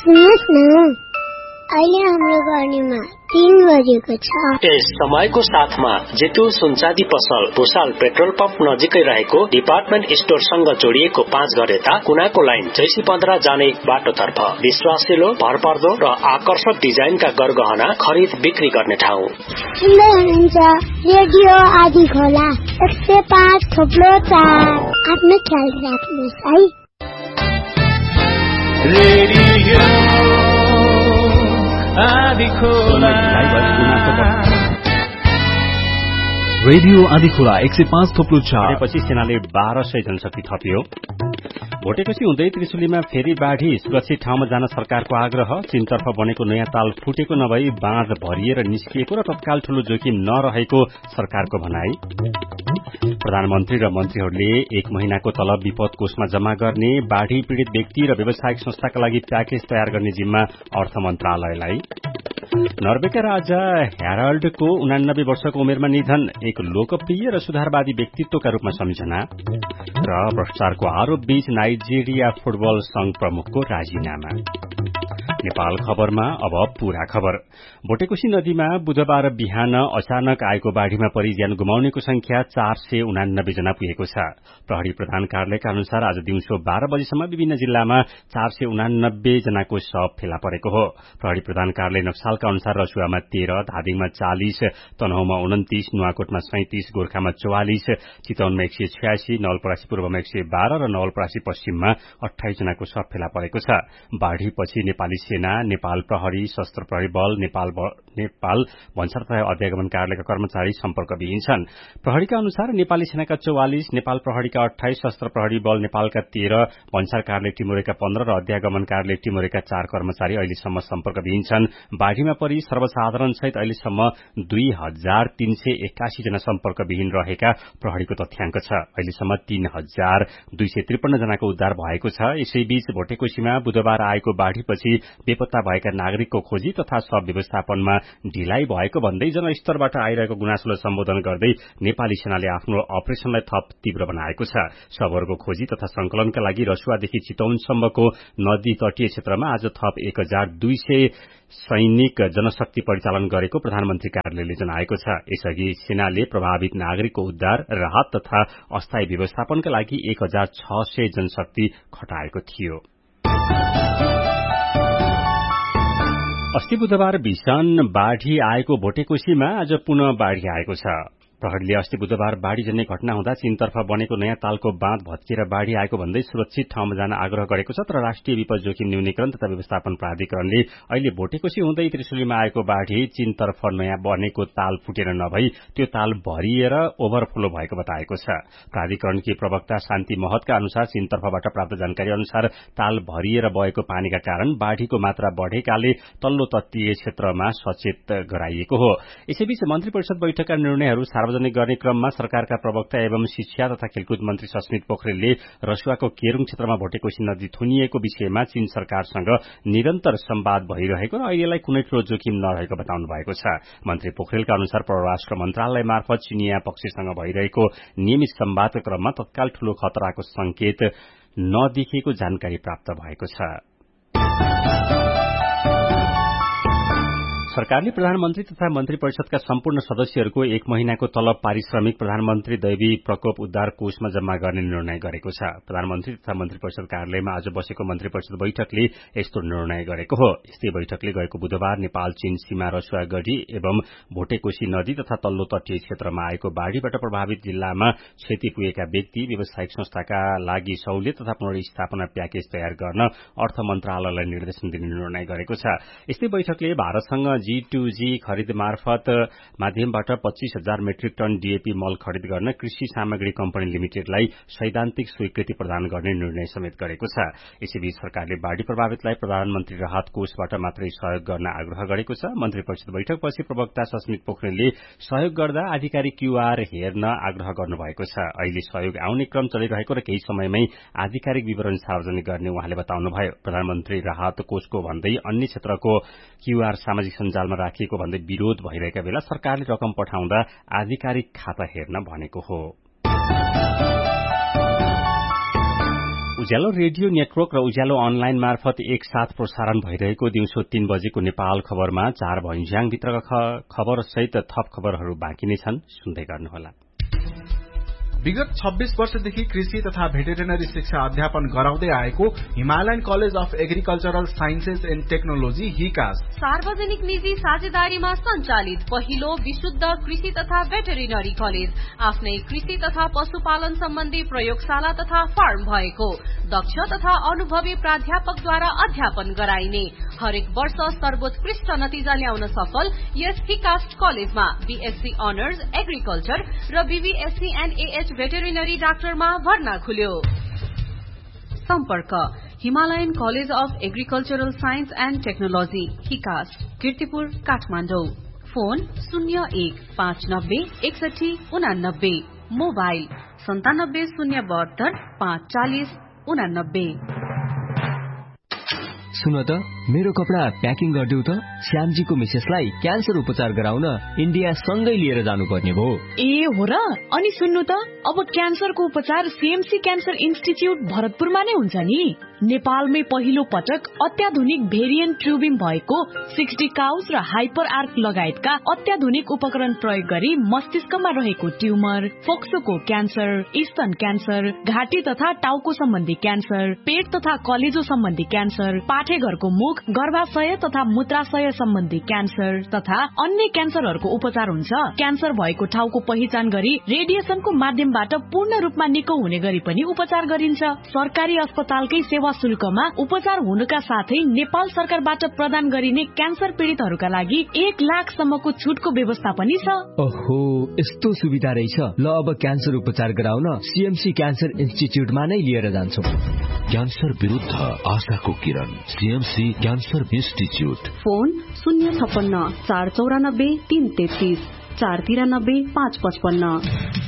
सुन्नुहोस् न, अहिले हाम्रो गर्नेमा 3 बजेको छ। यस समयको साथमा जेतु सुनचाँदी पसल भुसाल पेट्रोल पम्प नजिकै रहेको डिपार्टमेन्ट स्टोरसँग जोडिएको 5 घर यता कुनाको लाइन जैसी 15 जाने बाटोतर्फ विश्वासिलो, भरपर्दो र आकर्षक डिजाइनका गरगहना खरिद बिक्री गर्ने ठाउँ। सुन्दै हुनुहुन्छ रेडियो आदि खोला 105.4। आफ्नो ख्याल राख्नुहोस् है। Radio Adhikhola radio Adhikhola 105.4। पछि सेनाले 1200 जनशक्ति थपियो। भोटेपछि हुँदै त्रिशुलीमा फेरि बाढ़ी, सुरक्षित ठाउँमा जान सरकारको आग्रह। चीनतर्फ बनेको नयाँ ताल फुटेको नभई बाँध भरिएर निस्किएको र तत्काल ठूलो जोखिम नरहेको सरकारको भनाई। प्रधानमन्त्री र मन्त्रीहरूले 1 महिनाको तलब विपद कोषमा जम्मा गर्ने। बाढ़ी पीड़ित व्यक्ति र व्यावसायिक संस्थाका लागि प्याकेज तयार गर्ने जिम्मा अर्थ मन्त्रालयलाई। नर्वेका राजा ह्याराल्डको 89 वर्षको उमेरमा निधन, एक लोकप्रिय र सुधारवादी व्यक्तित्वका रूपमा सम्झना। र भ्रष्टाचारको आरोप बीच नाइजेरिया फुटबल संघ प्रमुखको राजीनामा। नेपाल खबरमा अब पूरा खबर। भोटेकोशी नदीमा बुधबार बिहान अचानक आएको बाढ़ीमा परि ज्यान गुमाउनेको संख्या 489 जना पुगेको छ। प्रहरी प्रधान कार्यालयका अनुसार आज दिउँसो 12 बजेसम्म विभिन्न जिल्लामा 489 जनाको शव फेला परेको हो। प्रहरी प्रधान कार्यालय नक्सालका अनुसार रसुवामा 13, धादिङमा 40, तनहुमा 29, नुवाकोटमा 37, गोर्खामा 44, चितवनमा 186, नवलपरासी पूर्वमा 112 र नवलपरासी पश्चिममा 28 जनाको शव फेला परेको छ। बाढ़ीपछि नेपाली सेना, नेपाल प्रहरी, सशस्त्र प्रहरी बल, नेपाल भन्सार तथा अध्यागमन कार्यालयका कर्मचारी सम्पर्कविहीन छन्। प्रहरीका अनुसार नेपाली सेनाका 44, नेपाल प्रहरीका 28, सशस्त्र प्रहरी बल नेपालका 13, भन्सार कार्यालय टिमुरेका 15 र अध्यागमन कार्यालय टिमुरेका 4 कर्मचारी अहिलेसम्म सम्पर्कविहीन छन्। बाढ़ीमा परि सर्वसाधारण सहित अहिलेसम्म 2381 जना सम्पर्कविहीन रहेका प्रहरीको तथ्याङ्क छ। अहिलेसम्म 3253 जनाको उद्धार भएको छ। यसैबीच भोटेकोशीमा बुधबार आएको बाढ़ीपछि बेपत्ता भएका नागरिकको खोजी तथा शव व्यवस्थापनमा ढिलाइ भएको भन्दै जनस्तरबाट आइरहेको गुनासोलाई सम्बोधन गर्दै नेपाली सेनाले आफ्नो अपरेशनलाई थप तीव्र बनाएको छ। शवहरूको खोजी तथा संकलनका लागि रसुवादेखि चितवनसम्मको नदी तटीय क्षेत्रमा आज थप 1200 सैनिक जनशक्ति परिचालन गरेको प्रधानमन्त्री कार्यालयले जनाएको छ। यसअघि सेनाले प्रभावित नागरिकको उद्धार, राहत तथा अस्थायी व्यवस्थापनका लागि 1600 जनशक्ति खटाएको थियो। अस्ति बुधबार भीषण बाढ़ी आएको भोटेकोशीमा आज पुनः बाढ़ी आएको छ। प्रहरीले अस्ति बुधबार बाढ़ीजन्य घटना हुँदा चीनतर्फ बनेको नयाँ तालको बाँध भत्किएर बाढ़ी आएको भन्दै सुरक्षित ठाउँमा जान आग्रह गरेको छ। तर राष्ट्रिय विपद जोखिम न्यूनीकरण तथा व्यवस्थापन प्राधिकरणले अहिले भोटेकोशी हुँदै त्रिशुलीमा आएको बाढ़ी चीनतर्फ नयाँ बनेको ताल फुटेर नभई त्यो ताल भरिएर ओभरफ्लो भएको बताएको छ। प्राधिकरणकी प्रवक्ता शान्ति महतका अनुसार चीनतर्फबाट प्राप्त जानकारी अनुसार ताल भरिएर बगेको पानीका कारण बाढ़ीको मात्रा बढ़ेकाले तल्लो तटीय क्षेत्रमा सचेत गराइएको हो। यसैबीच मन्त्री परिषद बैठकका निर्णयहरू सार्वजनिक गर्ने क्रममा सरकारका प्रवक्ता एवं शिक्षा तथा खेलकुद मन्त्री सस्मित पोखरेलले रसुवाको केरूङ क्षेत्रमा भोटेकोशी नदी थुनिएको विषयमा चीन सरकारसँग निरन्तर संवाद भइरहेको र अहिलेलाई कुनै ठूलो जोखिम नरहेको बताउनु भएको छ। मन्त्री पोखरेलका अनुसार परराष्ट्र मन्त्रालय मार्फत चिनिया पक्षसँग भइरहेको नियमित संवादका क्रममा तत्काल ठूलो खतराको संकेत नदेखिएको जानकारी प्राप्त भएको छ। सरकारले प्रधानमन्त्री तथा मन्त्री परिषदका सम्पूर्ण सदस्यहरूको 1 महिनाको तलब पारिश्रमिक प्रधानमन्त्री दैवी प्रकोप उद्धार कोषमा जम्मा गर्ने निर्णय गरेको छ। प्रधानमन्त्री तथा मन्त्री परिषद कार्यालयमा आज बसेको मन्त्री परिषद बैठकले यस्तो निर्णय गरेको हो। यस्तै बैठकले गएको बुधबार नेपाल चीन सीमा रसुवागढ़ी एवं भोटेकोशी नदी तथा तल्लो तटीय क्षेत्रमा आएको बाढ़ीबाट प्रभावित जिल्लामा क्षति पुगेका व्यक्ति, व्यावसायिक संस्थाका लागि सहुलियत तथा पुनर्स्थापना प्याकेज तयार गर्न अर्थ मन्त्रालयलाई निर्देशन दिने निर्णय गरेको छ। यस्तै बैठकले भारतसँग G2G खरिद माध्यमबाट 25,000 मेट्रिक टन डीएपी मल खरिद गर्न कृषि सामग्री कम्पनी लिमिटेडलाई सैद्धान्तिक स्वीकृति प्रदान गर्ने निर्णय समेत गरेको छ। यसैबीच सरकारले बाढ़ी प्रभावितलाई प्रधानमन्त्री राहत कोषबाट मात्रै सहयोग गर्न आग्रह गरेको छ। मन्त्री परिषद बैठकपछि प्रवक्ता सस्मित पोखरेलले सहयोग गर्दा आधिकारिक क्यूआर हेर्न आग्रह गर्नुभएको छ। अहिले सहयोग आउने क्रम चलिरहेको र केही समयमै आधिकारिक विवरण सार्वजनिक गर्ने उहाँले बताउनुभयो। प्रधानमन्त्री राहत कोषको भन्दै अन्य क्षेत्रको क्यूआर सामाजिक सञ्जालमा राखिएको भन्दै विरोध भइरहेका बेला सरकारले रकम पठाउँदा आधिकारिक खाता हेर्न भनेको हो। उज्यालो रेडियो नेटवर्क र उज्यालो अनलाइन मार्फत एकसाथ प्रसारण भइरहेको दिउँसो 3 बजेको नेपाल खबरमा 4 भइन्ज्याङभित्रका खबर सहित थप खबरहरू बाँकी नै छन्, सुन्दै गर्नुहोला। विगत 26 वर्षदेखि कृषि तथा भेटेरिनरी शिक्षा अध्यापन गराउँदै आएको Himalayan college of agricultural sciences and technology हिकास सार्वजनिक निजी साझेदारीमा सञ्चालित पहिलो विशुद्ध कृषि तथा भेटेरिनरी कलेज, आफ्नै कृषि तथा पशुपालन सम्बन्धी प्रयोगशाला तथा फार्म भएको, दक्ष तथा अनुभवी प्राध्यापकद्वारा अध्यापन गराइने, हरेक वर्ष सर्वोत्कृष्ट नतिजा ल्याउन सफल यस हिकास्ट कलेजमा बीएससी अनर्स एग्रिकल्चर र बीबीएससी एन्ड एएच भेटेरिनरी डाक्टरमा भर्ना खुल्यो। सम्पर्क Himalayan college of agricultural science and technology हिकास्ट, Kirtipur, Kathmandu. Phone 01596189, mobile 9702254089। सुन त, मेरो कपडा प्याकिङ गरिदेऊ त। श्यामजीको मिसेसलाई क्यान्सर उपचार गराउन इन्डिया सँगै लिएर जानुपर्ने भयो। ए हो र? अनि सुन्नु त, अब क्यान्सरको उपचार सीएमसी क्यान्सर इन्स्टिच्युट भरतपुरमा नै हुन्छ नि। नेपालमै पहिलो पटक अत्याधुनिक भेरिएन्ट ट्युबिङ भएको 60 काउस र हाइपर आर्क लगायतका अत्याधुनिक उपकरण प्रयोग गरी मस्तिष्कमा रहेको ट्युमर, फोक्सोको क्यान्सर, स्तन क्यान्सर, घाँटी तथा टाउको सम्बन्धी क्यान्सर, पेट तथा कलेजो सम्बन्धी क्यान्सर, पाठेघरको मुख, गर्भाशय तथा मूत्राशय सम्बन्धी क्यान्सर तथा अन्य क्यान्सरहरूको उपचार हुन्छ। क्यान्सर भएको ठाउँको पहिचान गरी रेडिएसनको माध्यमबाट पूर्ण रूपमा निको हुने गरी पनि उपचार गरिन्छ। सरकारी अस्पतालकै सेवा शुल्कमा उपचार हुनुका साथै नेपाल सरकारबाट प्रदान गरिने क्यान्सर पीडितहरूका लागि 1 लाखसम्मको छुटको व्यवस्था पनि छ। ओहो, यस्तो सुविधा रहेछ। ल, अब क्यान्सर उपचार गराउन सीएमसी क्यान्सर इन्स्टिच्युटमा नै लिएर जान्छौं। क्यान्सर विरुद्ध आशाको किरण, सीएमसी क्यान्सर इन्स्टिच्युट। फोन 056 494 333 493 555।